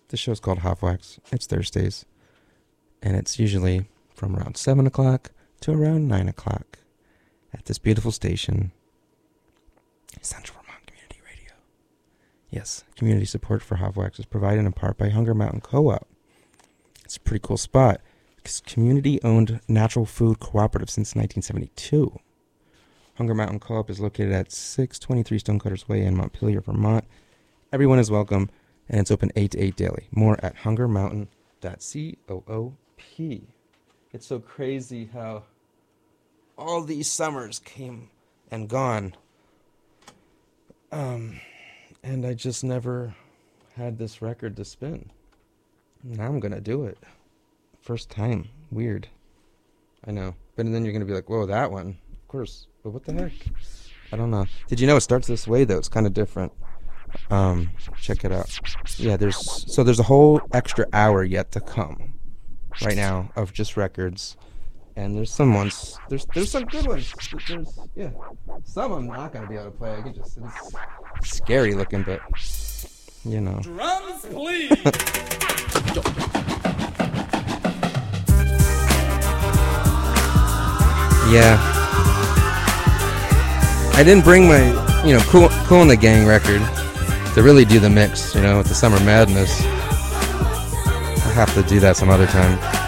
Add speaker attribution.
Speaker 1: The show's called Hot Wax. It's Thursdays. And it's usually from around 7 o'clock to around 9 o'clock at this beautiful station, Central Vermont Community Radio. Yes, community support for Hot Wax is provided in part by Hunger Mountain Co-op. It's a pretty cool spot. It's community-owned natural food cooperative since 1972. Hunger Mountain Co-op is located at 623 Stonecutters Way in Montpelier, Vermont. Everyone is welcome, and it's open 8 to 8 daily. More at hungermountain.coop. It's so crazy how all these summers came and gone. And I just never had this record to spin. Now I'm going to do it. First time. Weird. I know. But then you're going to be like, whoa, that one. Of course. But what the heck? I don't know. Did you know it starts this way, though? It's kind of different. Check it out. Yeah, there's a whole extra hour yet to come right now of just records. And there's some ones. There's some good ones. Yeah. Some I'm not going to be able to play. I can just... It's scary looking, but... You know.
Speaker 2: Drums, please!
Speaker 1: Yeah. I didn't bring my, Cool in the Gang record to really do the mix, with the Summer Madness. I'll have to do that some other time.